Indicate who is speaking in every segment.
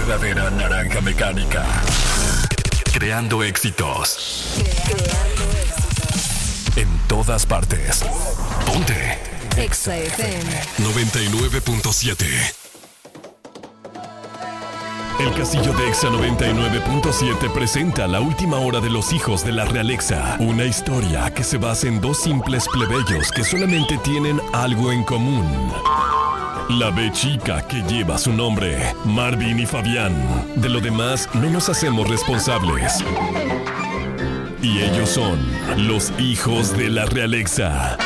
Speaker 1: verdadera naranja mecánica. Creando éxitos. En todas partes. Ponte.
Speaker 2: Exa FM
Speaker 1: 99.7. El Castillo de Exa 99.7 presenta La Última Hora de los Hijos de la Realexa. Una historia que se basa en dos simples plebeyos que solamente tienen algo en común. La B chica que lleva su nombre, Marvin y Fabián. De lo demás no nos hacemos responsables. Y ellos son los hijos de la Realexa.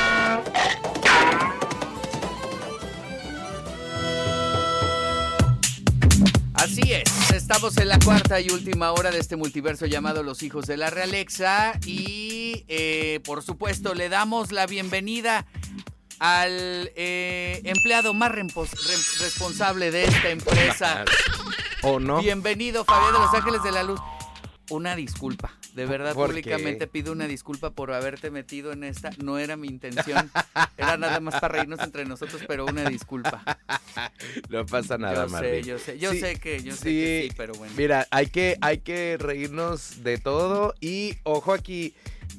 Speaker 3: Así es, estamos en la cuarta y última hora de este multiverso llamado Los Hijos de la Realexa y por supuesto le damos la bienvenida al empleado más responsable de esta empresa.
Speaker 4: ¿O no?
Speaker 3: Bienvenido, Fabián de Los Ángeles de la Luz. Una disculpa, de verdad,
Speaker 4: ¿Por
Speaker 3: públicamente
Speaker 4: qué?
Speaker 3: pido una disculpa por haberte metido en esta. No era mi intención, era nada más para reírnos entre nosotros, pero una disculpa.
Speaker 4: No pasa nada, Marvin.
Speaker 3: Yo sé que sí, pero bueno.
Speaker 4: Mira, hay que reírnos de todo y ojo aquí,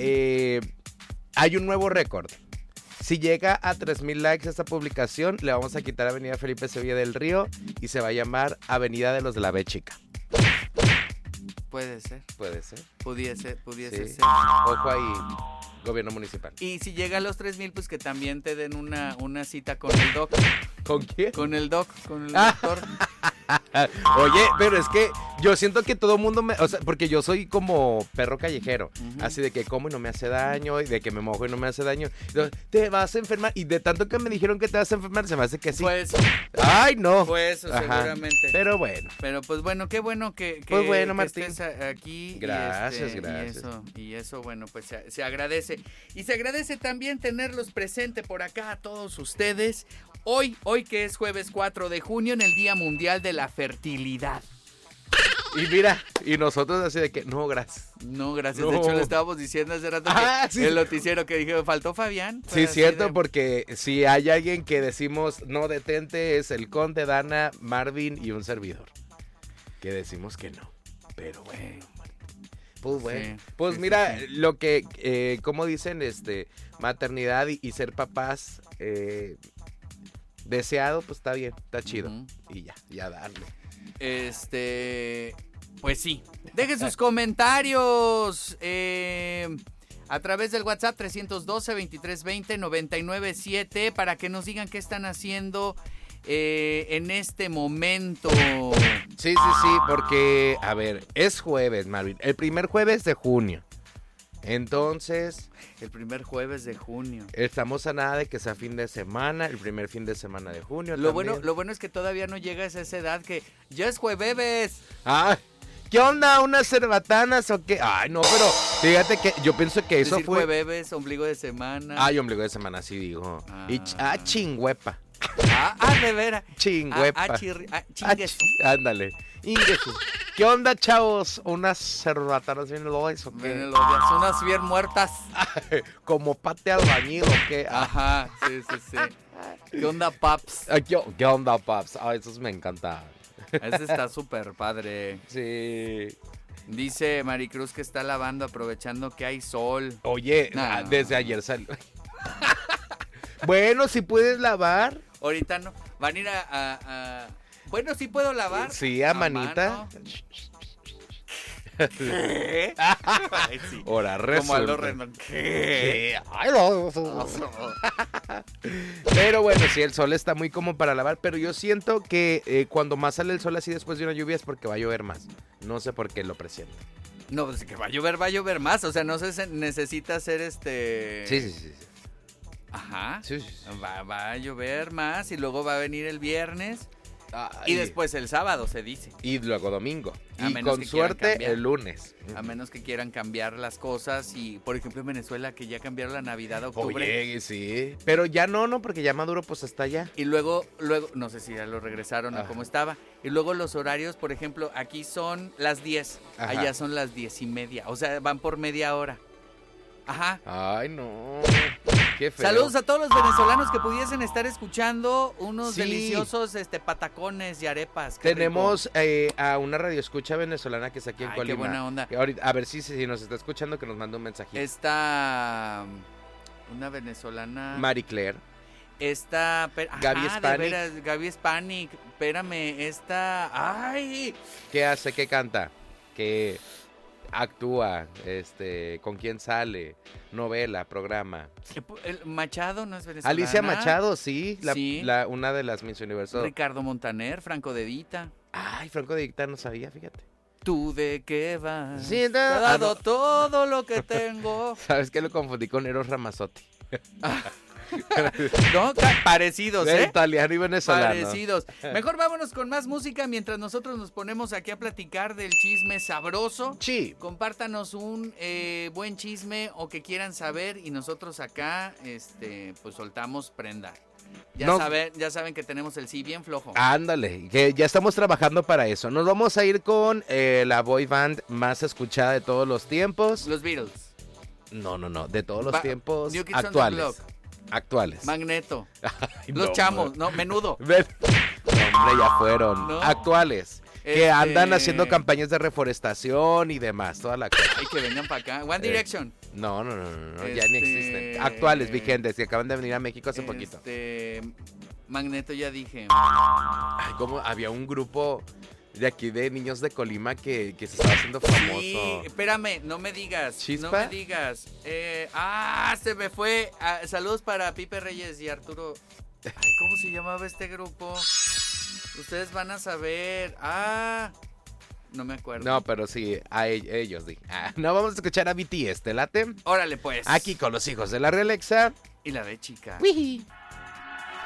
Speaker 4: hay un nuevo récord. Si llega a 3,000 likes esta publicación, le vamos a quitar Avenida Felipe Sevilla del Río y se va a llamar Avenida de los de la B chica.
Speaker 3: Puede ser.
Speaker 4: Puede ser.
Speaker 3: Pudiese
Speaker 4: Sí.
Speaker 3: ser.
Speaker 4: Ojo ahí, gobierno municipal.
Speaker 3: Y si llega a los 3,000, pues que también te den una cita con el doc.
Speaker 4: ¿Con quién?
Speaker 3: Con el doctor.
Speaker 4: Oye, pero es que yo siento que todo mundo o sea, porque yo soy como perro callejero, así de que como y no me hace daño, y de que me mojo y no me hace daño. Entonces, te vas a enfermar, y de tanto que me dijeron que te vas a enfermar, se me hace que sí.
Speaker 3: Pues,
Speaker 4: Ay, no.
Speaker 3: pues seguramente.
Speaker 4: Pero bueno.
Speaker 3: Pero pues bueno, qué bueno que
Speaker 4: Pues bueno,
Speaker 3: que
Speaker 4: Martín.
Speaker 3: estés aquí.
Speaker 4: Gracias, gracias.
Speaker 3: Y eso, bueno, pues se agradece. Y se agradece también tenerlos presente por acá a todos ustedes. Hoy que es jueves 4 de junio, en el Día Mundial de la Fertilidad.
Speaker 4: Y mira, y nosotros así de que, no, gracias.
Speaker 3: No, gracias.
Speaker 4: No.
Speaker 3: De hecho, le estábamos diciendo hace rato que
Speaker 4: sí.
Speaker 3: el noticiero que dije, faltó Fabián.
Speaker 4: Sí,
Speaker 3: Fue así
Speaker 4: cierto,
Speaker 3: de-
Speaker 4: porque si hay alguien que decimos, no, detente, es el Conde, Dana, Marvin y un servidor. Que decimos que no, pero bueno. Pues bueno,
Speaker 3: Sí,
Speaker 4: pues
Speaker 3: sí,
Speaker 4: mira,
Speaker 3: sí.
Speaker 4: lo que, como dicen, maternidad y ser papás, deseado, pues está bien, está chido.
Speaker 3: Ujú.
Speaker 4: Y ya darle.
Speaker 3: Pues sí. Dejen sus comentarios a través del WhatsApp 312-2320-997 para que nos digan qué están haciendo en este momento.
Speaker 4: Sí, porque, a ver, es jueves, Marvin, el primer jueves de junio. Entonces,
Speaker 3: El primer jueves de junio.
Speaker 4: estamos a nada de que sea fin de semana, el primer fin de semana de junio.
Speaker 3: Lo
Speaker 4: también.
Speaker 3: bueno es que todavía no llegas a esa edad que ya es jueves.
Speaker 4: Ah, ¿qué onda? ¿Unas cerbatanas o qué? Ay, no, pero fíjate que yo pienso que eso
Speaker 3: Decir
Speaker 4: fue...
Speaker 3: jueves, ombligo de semana.
Speaker 4: Ay, ombligo de semana, sí digo. Y chingüepa.
Speaker 3: De veras.
Speaker 4: Chingüepa.
Speaker 3: Chingues.
Speaker 4: Ándale. Ingesu. ¿Qué onda, chavos? ¿Unas cerbatanas bien loes o
Speaker 3: Vienen
Speaker 4: qué?
Speaker 3: los días, unas bien muertas.
Speaker 4: ¿Como pate albañil o qué?
Speaker 3: Ajá, sí. ¿Qué onda, paps?
Speaker 4: ¿Qué onda, paps? Ah, esos me encantan.
Speaker 3: Ese está súper padre.
Speaker 4: Sí.
Speaker 3: Dice Maricruz que está lavando aprovechando que hay sol.
Speaker 4: Oye,
Speaker 3: No.
Speaker 4: desde ayer salió. Bueno, si puedes lavar.
Speaker 3: Ahorita no. Van a ir a... Bueno, sí puedo lavar.
Speaker 4: Sí, a manita.
Speaker 3: mano. ¿Qué? Ay, sí.
Speaker 4: Ahora
Speaker 3: Como
Speaker 4: resulta.
Speaker 3: Aldo Rendón. ¿Qué?
Speaker 4: Ay, no. Pero bueno, sí, el sol está muy como para lavar, pero yo siento que cuando más sale el sol así después de una lluvia es porque va a llover más. No sé por qué lo presiento.
Speaker 3: No, pues que va a llover más. O sea, no se necesita hacer
Speaker 4: Sí.
Speaker 3: Ajá.
Speaker 4: Sí.
Speaker 3: Va a llover más y luego va a venir el viernes.
Speaker 4: Ay,
Speaker 3: Y después el sábado, se dice.
Speaker 4: Y luego domingo.
Speaker 3: A
Speaker 4: Y
Speaker 3: menos
Speaker 4: con
Speaker 3: que quieran
Speaker 4: suerte
Speaker 3: cambiar.
Speaker 4: el lunes.
Speaker 3: A menos que quieran cambiar las cosas. Y, por ejemplo, en Venezuela, que ya cambiaron la Navidad a octubre.
Speaker 4: Oye, sí. Pero ya no, porque ya Maduro pues está allá.
Speaker 3: Y luego, no sé si ya lo regresaron a
Speaker 4: Ajá.
Speaker 3: como estaba. Y luego los horarios, por ejemplo, aquí son las 10.
Speaker 4: Ajá.
Speaker 3: Allá son las 10:30. O sea, van por media hora. Ajá.
Speaker 4: Ay, no. Qué feo.
Speaker 3: Saludos a todos los venezolanos que pudiesen estar escuchando unos
Speaker 4: Sí.
Speaker 3: deliciosos patacones y arepas. Qué rico.
Speaker 4: Tenemos a una radioescucha venezolana que está aquí en
Speaker 3: Ay,
Speaker 4: Colima.
Speaker 3: qué buena onda.
Speaker 4: Que ahorita, a ver si nos está escuchando, que nos manda un mensajito.
Speaker 3: Está una venezolana.
Speaker 4: Marie Claire.
Speaker 3: Está
Speaker 4: Gaby
Speaker 3: de
Speaker 4: Spanik.
Speaker 3: veras, Gaby Spanik. Espérame, ay,
Speaker 4: ¿Qué hace? ¿Qué canta? ¿Qué actúa? ¿Con quién sale? Novela, programa.
Speaker 3: el Machado no es venezolana.
Speaker 4: Alicia Machado, sí.
Speaker 3: Sí.
Speaker 4: Una de las Miss Universo.
Speaker 3: Ricardo Montaner, Franco de Vita.
Speaker 4: Ay, Franco de Vita no sabía, fíjate.
Speaker 3: ¿Tú de qué vas?
Speaker 4: Sí,
Speaker 3: Te he dado
Speaker 4: no.
Speaker 3: todo lo que tengo.
Speaker 4: ¿Sabes qué? Lo confundí con Eros Ramazzotti.
Speaker 3: No, parecidos, ¿eh?
Speaker 4: Italiano y venezolano.
Speaker 3: Parecidos. Mejor vámonos con más música mientras nosotros nos ponemos aquí a platicar del chisme sabroso.
Speaker 4: Sí.
Speaker 3: Compártanos un buen chisme o que quieran saber y nosotros acá pues soltamos prenda. Ya saben que tenemos el sí bien flojo.
Speaker 4: Ándale, que ya estamos trabajando para eso. Nos vamos a ir con la boy band más escuchada de todos los tiempos.
Speaker 3: Los Beatles.
Speaker 4: No, de todos los tiempos
Speaker 3: New Kids on the
Speaker 4: actuales.
Speaker 3: Block.
Speaker 4: Actuales.
Speaker 3: Magneto.
Speaker 4: Ay,
Speaker 3: Los
Speaker 4: no,
Speaker 3: chamos, no, menudo.
Speaker 4: Ven. No, hombre, ya fueron.
Speaker 3: No.
Speaker 4: Actuales. Que andan haciendo campañas de reforestación y demás, toda la cosa.
Speaker 3: Ay, que vengan para acá. One Direction.
Speaker 4: No, ya ni existen. Actuales, vigentes, que acaban de venir a México hace poquito.
Speaker 3: Magneto ya dije.
Speaker 4: Ay, como había un grupo de aquí de niños de Colima que se estaba haciendo famoso.
Speaker 3: Sí, espérame, no me digas.
Speaker 4: ¿Chispa?
Speaker 3: No me digas. Se me fue. Saludos para Pipe Reyes y Arturo. Ay, ¿cómo se llamaba este grupo? Ustedes van a saber. No me acuerdo.
Speaker 4: No, pero sí, a ellos di. No, vamos a escuchar a BTS, ¿te late?
Speaker 3: Órale, pues.
Speaker 4: Aquí con los hijos de la Realexa.
Speaker 3: Y la de chica.
Speaker 4: Wiji.